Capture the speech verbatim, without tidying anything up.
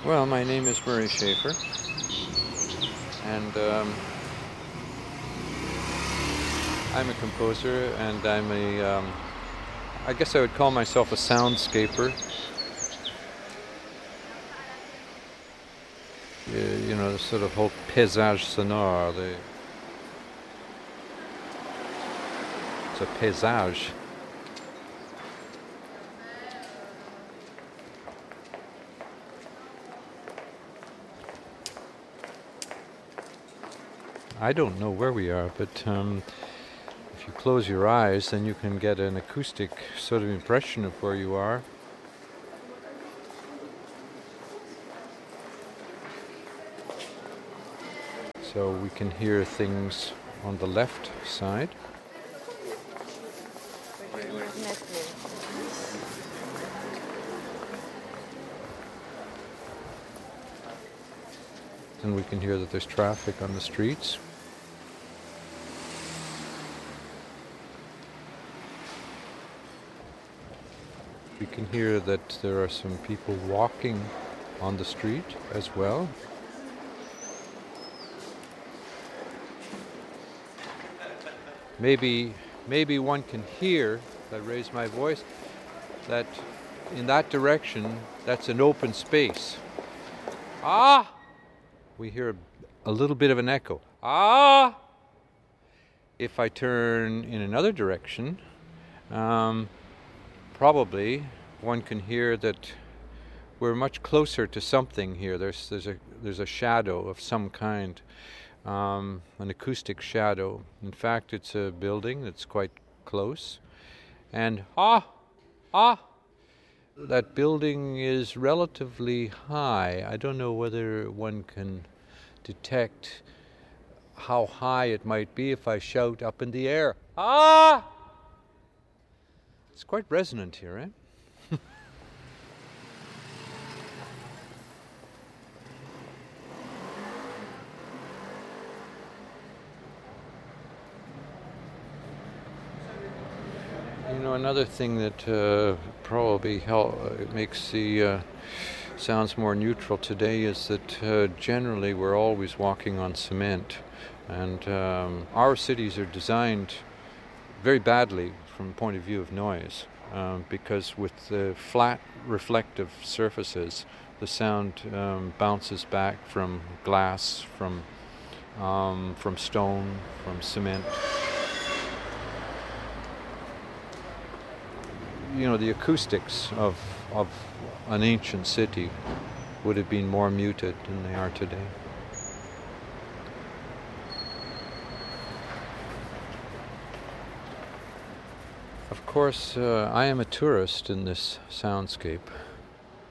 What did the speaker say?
Well, my name is Murray Schaefer, and um, I'm a composer, and I'm a, um, I guess I would call myself a soundscaper. You, you know, the sort of whole paysage sonore, the, it's a paysage. I don't know where we are, but um, if you close your eyes, then you can get an acoustic sort of impression of where you are. So we can hear things on the left side. And we can hear that there's traffic on the streets. We can hear that there are some people walking on the street as well. Maybe, maybe one can hear, if I raise my voice, that in that direction, that's an open space. Ah! We hear a, a little bit of an echo. Ah! If I turn in another direction, um, probably one can hear that we're much closer to something here. There's there's a there's a shadow of some kind, um, an acoustic shadow. In fact, it's a building that's quite close, and ah, ah. That building is relatively high. I don't know whether one can detect how high it might be if I shout up in the air. Ah! It's quite resonant here, eh? You know, another thing that uh, probably help, uh, makes the uh, sounds more neutral today is that uh, generally we're always walking on cement, and um, our cities are designed very badly from the point of view of noise, um, because with the flat reflective surfaces, the sound um, bounces back from glass, from um, from stone, from cement. You know, the acoustics of of an ancient city would have been more muted than they are today. Of course, uh, I am a tourist in this soundscape.